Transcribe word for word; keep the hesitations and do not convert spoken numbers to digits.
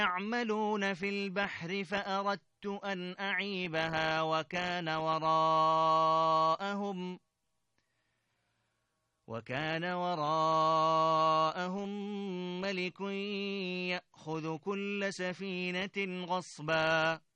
يعملون في البحر فأردت أن أعيبها وكان وراءهم وكان وراءهم ملك يأخذ كل سفينة غصبا